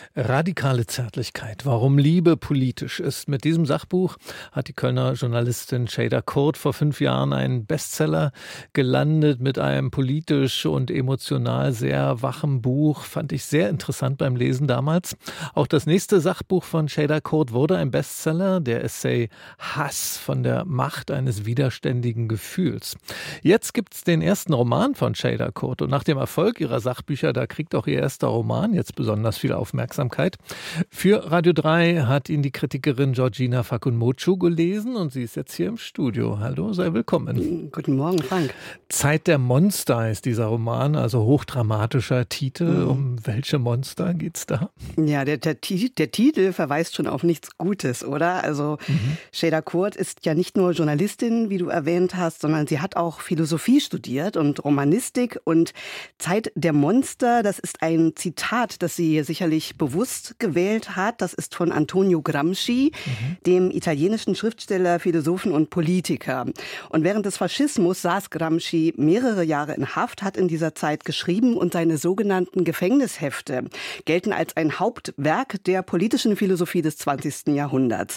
Radikale Zärtlichkeit, warum Liebe politisch ist. Mit diesem Sachbuch hat die Kölner Journalistin Şeyda Kurt vor 5 Jahren einen Bestseller gelandet mit einem politisch und emotional sehr wachen Buch. Fand ich sehr interessant beim Lesen damals. Auch das nächste Sachbuch von Şeyda Kurt wurde ein Bestseller, der Essay Hass von der Macht eines widerständigen Gefühls. Jetzt gibt's den ersten Roman von Şeyda Kurt und nach dem Erfolg ihrer Sachbücher, da kriegt auch ihr erster Roman jetzt besonders viel Aufmerksamkeit. Für Radio 3 hat ihn die Kritikerin Georgina Fakunmochu gelesen und sie ist jetzt hier im Studio. Hallo, sei willkommen. Guten Morgen, Frank. Zeit der Monster ist dieser Roman, also hochdramatischer Titel. Um welche Monster geht's da? Ja, der Titel verweist schon auf nichts Gutes, oder? Also Şeyda Kurt ist ja nicht nur Journalistin, wie du erwähnt hast, sondern sie hat auch Philosophie studiert und Romanistik. Und Zeit der Monster, das ist ein Zitat, das sie sicherlich bewusst gewählt hat. Das ist von Antonio Gramsci, dem italienischen Schriftsteller, Philosophen und Politiker. Und während des Faschismus saß Gramsci mehrere Jahre in Haft, hat in dieser Zeit geschrieben und seine sogenannten Gefängnishefte gelten als ein Hauptwerk der politischen Philosophie des 20. Jahrhunderts.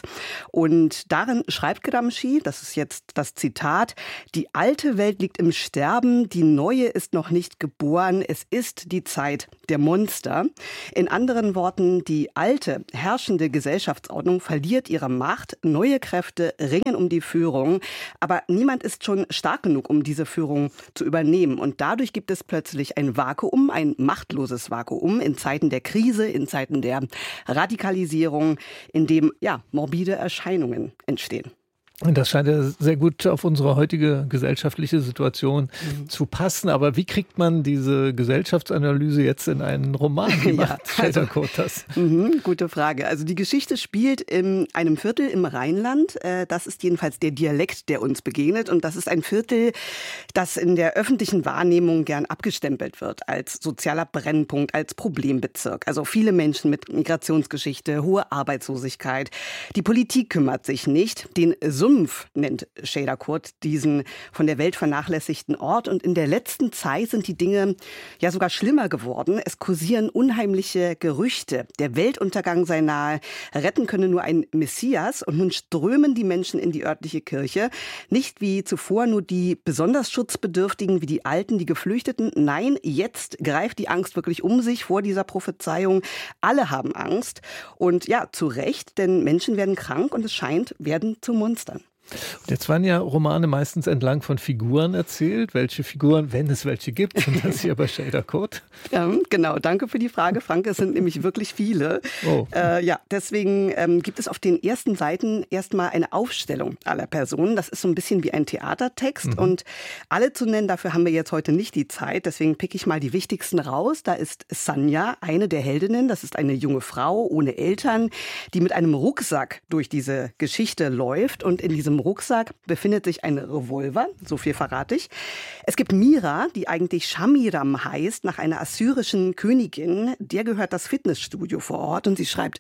Und darin schreibt Gramsci, das ist jetzt das Zitat: Die alte Welt liegt im Sterben, die neue ist noch nicht geboren, es ist die Zeit der Monster. In anderen Worten, die alte, herrschende Gesellschaftsordnung verliert ihre Macht, neue Kräfte ringen um die Führung, aber niemand ist schon stark genug, um diese Führung zu übernehmen. Und dadurch gibt es plötzlich ein Vakuum, ein machtloses Vakuum in Zeiten der Krise, in Zeiten der Radikalisierung, in dem morbide Erscheinungen entstehen. Das scheint ja sehr gut auf unsere heutige gesellschaftliche Situation zu passen. Aber wie kriegt man diese Gesellschaftsanalyse jetzt in einen Roman? Wie macht Şeyda Kurt das? Gute Frage. Also die Geschichte spielt in einem Viertel im Rheinland. Das ist jedenfalls der Dialekt, der uns begegnet. Und das ist ein Viertel, das in der öffentlichen Wahrnehmung gern abgestempelt wird als sozialer Brennpunkt, als Problembezirk. Also viele Menschen mit Migrationsgeschichte, hohe Arbeitslosigkeit. Die Politik kümmert sich nicht. Den Sumpf nennt Şeyda Kurt diesen von der Welt vernachlässigten Ort. Und in der letzten Zeit sind die Dinge ja sogar schlimmer geworden. Es kursieren unheimliche Gerüchte. Der Weltuntergang sei nahe. Retten könne nur ein Messias. Und nun strömen die Menschen in die örtliche Kirche. Nicht wie zuvor nur die besonders Schutzbedürftigen, wie die Alten, die Geflüchteten. Nein, jetzt greift die Angst wirklich um sich vor dieser Prophezeiung. Alle haben Angst. Und ja, zu Recht, denn Menschen werden krank und es scheint, werden zu Monstern. Und jetzt waren ja Romane meistens entlang von Figuren erzählt. Welche Figuren, wenn es welche gibt, sind das hier bei Şeyda Kurt? Ja, genau. Danke für die Frage, Frank. Es sind nämlich wirklich viele. Oh. Deswegen gibt es auf den ersten Seiten erstmal eine Aufstellung aller Personen. Das ist so ein bisschen wie ein Theatertext. Und alle zu nennen, dafür haben wir jetzt heute nicht die Zeit. Deswegen pick ich mal die wichtigsten raus. Da ist Sanja, eine der Heldinnen. Das ist eine junge Frau ohne Eltern, die mit einem Rucksack durch diese Geschichte läuft. Und in diesem Rucksack befindet sich ein Revolver, so viel verrate ich. Es gibt Mira, die eigentlich Shamiram heißt, nach einer assyrischen Königin. Der gehört das Fitnessstudio vor Ort und sie schreibt,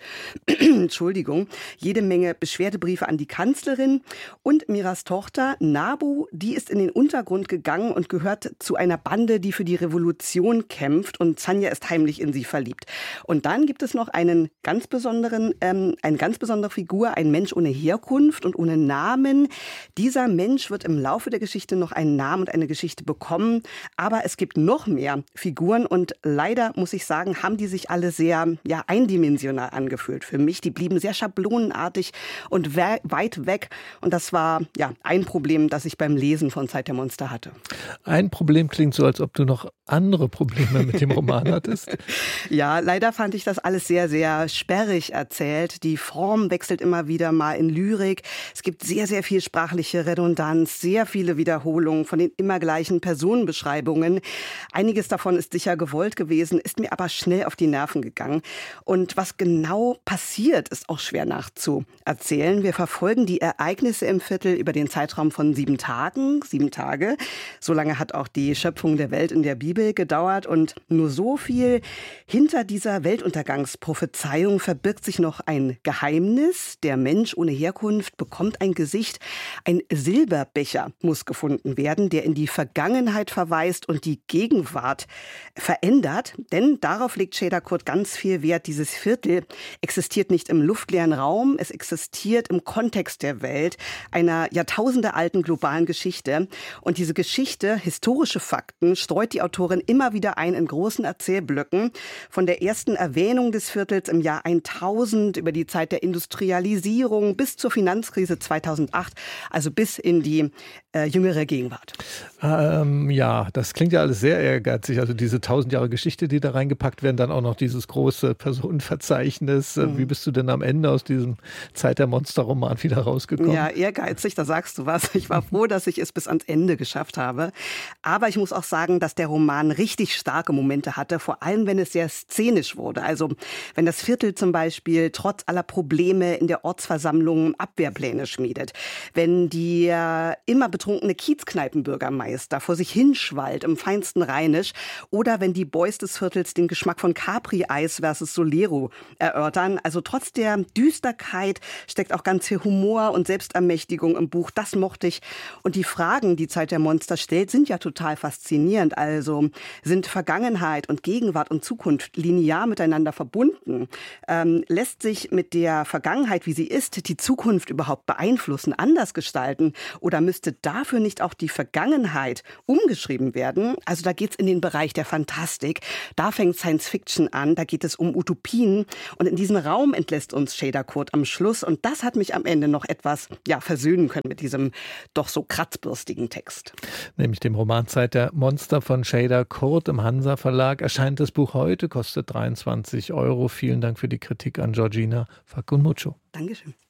jede Menge Beschwerdebriefe an die Kanzlerin. Und Miras Tochter Nabu, die ist in den Untergrund gegangen und gehört zu einer Bande, die für die Revolution kämpft. Und Sanja ist heimlich in sie verliebt. Und dann gibt es noch eine ganz besondere Figur, ein Mensch ohne Herkunft und ohne Namen. Dieser Mensch wird im Laufe der Geschichte noch einen Namen und eine Geschichte bekommen. Aber es gibt noch mehr Figuren und leider, muss ich sagen, haben die sich alle sehr eindimensional angefühlt für mich. Die blieben sehr schablonenartig und weit weg. Und das war ein Problem, das ich beim Lesen von Zeit der Monster hatte. Ein Problem klingt so, als ob du noch andere Probleme mit dem Roman hattest. Ja, leider fand ich das alles sehr, sehr sperrig erzählt. Die Form wechselt immer wieder mal in Lyrik. Es gibt sehr, sehr viel sprachliche Redundanz, sehr viele Wiederholungen von den immer gleichen Personenbeschreibungen. Einiges davon ist sicher gewollt gewesen, ist mir aber schnell auf die Nerven gegangen. Und was genau passiert, ist auch schwer nachzuerzählen. Wir verfolgen die Ereignisse im Viertel über den Zeitraum von 7 Tagen. 7 Tage. So lange hat auch die Schöpfung der Welt in der Bibel gedauert. Und nur so viel: Hinter dieser Weltuntergangsprophezeiung verbirgt sich noch ein Geheimnis. Der Mensch ohne Herkunft bekommt ein Gesicht spricht. Ein Silberbecher muss gefunden werden, der in die Vergangenheit verweist und die Gegenwart verändert. Denn darauf legt Cheder Kurt ganz viel Wert. Dieses Viertel existiert nicht im luftleeren Raum, es existiert im Kontext der Welt, einer jahrtausendealten globalen Geschichte. Und diese Geschichte, historische Fakten, streut die Autorin immer wieder ein in großen Erzählblöcken. Von der ersten Erwähnung des Viertels im Jahr 1000 über die Zeit der Industrialisierung bis zur Finanzkrise 2008, also bis in die jüngere Gegenwart. Ja, das klingt ja alles sehr ehrgeizig. Also diese 1000 Jahre Geschichte, die da reingepackt werden, dann auch noch dieses große Personenverzeichnis. Wie bist du denn am Ende aus diesem Zeit der Monster-Roman wieder rausgekommen? Ja, ehrgeizig, da sagst du was. Ich war froh, dass ich es bis ans Ende geschafft habe. Aber ich muss auch sagen, dass der Roman richtig starke Momente hatte, vor allem wenn es sehr szenisch wurde. Also wenn das Viertel zum Beispiel trotz aller Probleme in der Ortsversammlung Abwehrpläne schmiedet, wenn der immer betrunkene Kiezkneipenbürgermeister vor sich hinschwallt im feinsten Rheinisch oder wenn die Boys des Viertels den Geschmack von Capri-Eis versus Solero erörtern. Also trotz der Düsterkeit steckt auch ganz viel Humor und Selbstermächtigung im Buch. Das mochte ich. Und die Fragen, die Zeit der Monster stellt, sind ja total faszinierend. Also sind Vergangenheit und Gegenwart und Zukunft linear miteinander verbunden? Lässt sich mit der Vergangenheit, wie sie ist, die Zukunft überhaupt beeinflussen, anders gestalten? Oder müsste dafür nicht auch die Vergangenheit umgeschrieben werden? Also da geht's in den Bereich der Fantastik. Da fängt Science Fiction an. Da geht es um Utopien. Und in diesen Raum entlässt uns Cheder Kurt am Schluss. Und das hat mich am Ende noch etwas versöhnen können mit diesem doch so kratzbürstigen Text. Nämlich dem Roman Zeit der Monster von Cheder Kurt im Hansa Verlag. Erscheint das Buch heute, kostet 23 €. Vielen Dank für die Kritik an Georgina Facunmuccio. Dankeschön.